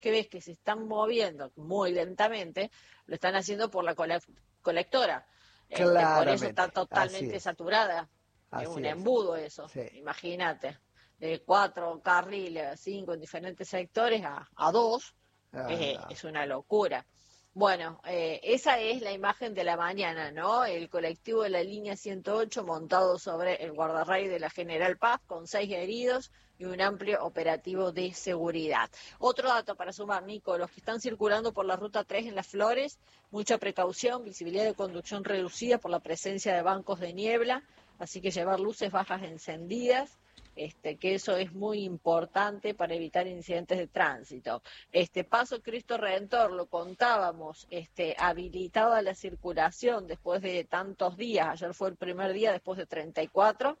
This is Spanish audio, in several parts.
que ves que se están moviendo muy lentamente, lo están haciendo por la colectora. Por eso está Claramente, así totalmente es, saturada. Es así un es. embudo eso, Sí. imagínate. De 4 carriles, 5 en diferentes sectores a 2, Ah, es una locura. Bueno, esa es la imagen de la mañana, ¿no? El colectivo de la línea 108 montado sobre el guardarray de la General Paz con 6 heridos y un amplio operativo de seguridad. Otro dato para sumar, Nico, los que están circulando por la ruta 3 en Las Flores, mucha precaución, visibilidad de conducción reducida por la presencia de bancos de niebla, así que llevar luces bajas encendidas. Que eso es muy importante para evitar incidentes de tránsito. Paso Cristo Redentor, lo contábamos, habilitada la circulación después de tantos días, ayer fue el primer día después de 34,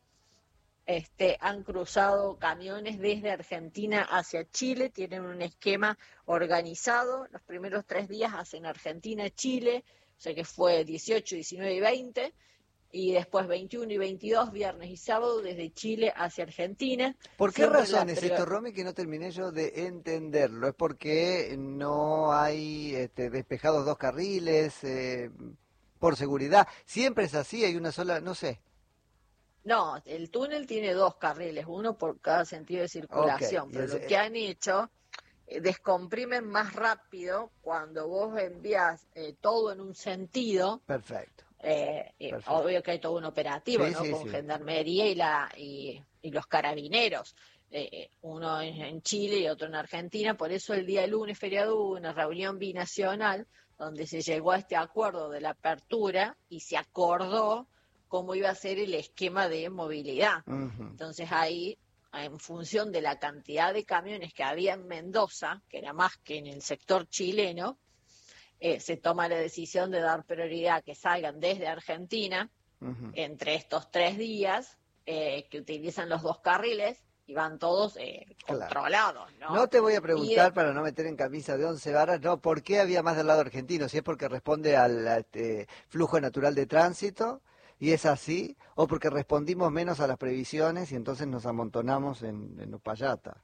han cruzado camiones desde Argentina hacia Chile, tienen un esquema organizado, los primeros 3 días hacen Argentina-Chile, o sea que fue 18, 19 y 20, y después 21 y 22, viernes y sábado, desde Chile hacia Argentina. ¿Por qué Siempre razón es esto, Romy, que no terminé yo de entenderlo? ¿Es porque no hay despejados 2 carriles por seguridad? ¿Siempre es así? ¿Hay una sola? No sé. No, el túnel tiene 2 carriles, uno por cada sentido de Ok. circulación, pero lo que han hecho, descomprimen más rápido cuando vos envías todo en un sentido. Perfecto, perfecto. Obvio que hay todo un operativo, Sí, ¿no? sí, Con sí. Gendarmería y los carabineros. Uno en Chile y otro en Argentina, por eso el día lunes feriado hubo una reunión binacional donde se llegó a este acuerdo de la apertura y se acordó cómo iba a ser el esquema de movilidad. Ujú. Entonces ahí, en función de la cantidad de camiones que había en Mendoza, que era más que en el sector chileno, se toma la decisión de dar prioridad a que salgan desde Argentina Ujú. entre estos 3 días, que utilizan los 2 carriles y van todos Claro. controlados, No ¿no? te voy a Y preguntar para no meter en camisa de 11 varas, no, ¿por qué había más del lado argentino? Si es porque responde al flujo natural de tránsito, y es así, o porque respondimos menos a las previsiones y entonces nos amontonamos en Upayata.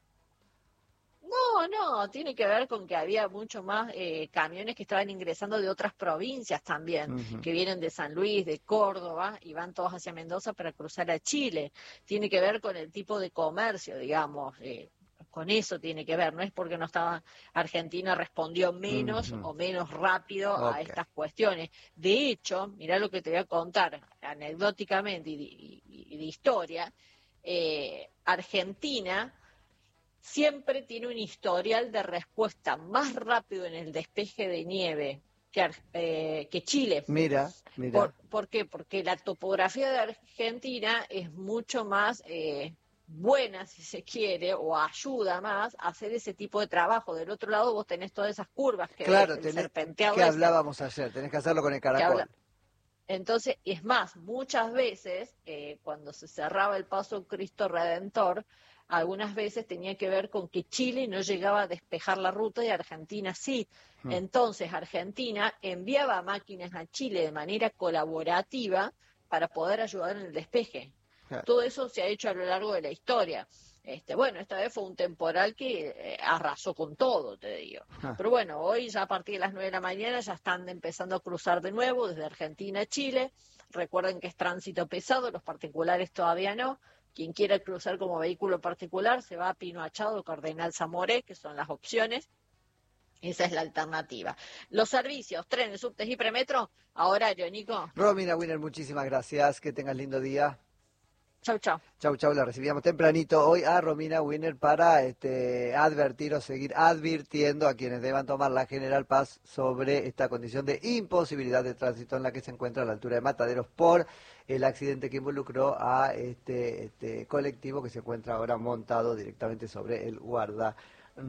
no, tiene que ver con que había mucho más camiones que estaban ingresando de otras provincias también, Ujú. que vienen de San Luis, de Córdoba, y van todos hacia Mendoza para cruzar a Chile. Tiene que ver con el tipo de comercio, digamos, con eso tiene que ver, no es porque no estaba Argentina respondió menos Ujú. o menos rápido a Ok, estas cuestiones. De hecho, mirá lo que te voy a contar anecdóticamente y de historia, Argentina siempre tiene un historial de respuesta más rápido en el despeje de nieve que Chile. mira, mira, ¿Por qué? Porque la topografía de Argentina es mucho más buena, si se quiere, o ayuda más a hacer ese tipo de trabajo. Del otro lado vos tenés todas esas curvas que ves, claro, el tenés, serpenteado que ese, hablábamos ayer, tenés que hacerlo con el que habla. caracol. Entonces, es más, muchas veces, cuando se cerraba el paso Cristo Redentor, algunas veces tenía que ver con que Chile no llegaba a despejar la ruta y Argentina sí. Mm. Entonces, Argentina enviaba máquinas a Chile de manera colaborativa para poder ayudar en el despeje. Claro. Todo eso se ha hecho a lo largo de la historia. Bueno, esta vez fue un temporal que arrasó con todo, te digo. Ah. Pero bueno, hoy ya a partir de las 9 de la mañana ya están empezando a cruzar de nuevo desde Argentina a Chile. Recuerden que es tránsito pesado, los particulares todavía no. Quien quiera cruzar como vehículo particular se va a Pino Achado, Cardenal Zamoré, que son las opciones. Esa es la alternativa. Los servicios, trenes, subtes y premetro, a horario, Nico. Romina Winner, muchísimas gracias, que tengas lindo día. Chau, chau. Chau, chau, la recibíamos tempranito hoy a Romina Winner para advertir o seguir advirtiendo a quienes deban tomar la General Paz sobre esta condición de imposibilidad de tránsito en la que se encuentra a la altura de Mataderos por el accidente que involucró a este colectivo que se encuentra ahora montado directamente sobre el guardarray.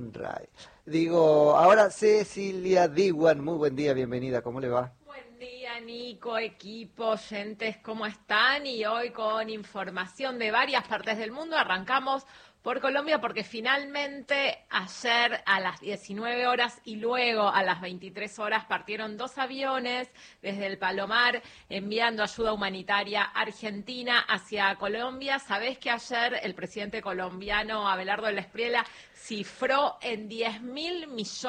Digo, ahora Cecilia Diwan, muy buen día, bienvenida, ¿cómo le va? Buen día, Nico, equipo, oyentes, ¿cómo están? Y hoy con información de varias partes del mundo arrancamos por Colombia porque finalmente ayer a las 19 horas y luego a las 23 horas partieron 2 aviones desde el Palomar enviando ayuda humanitaria argentina hacia Colombia. Sabés que ayer el presidente colombiano Abelardo Espriella cifró en 10.000 millones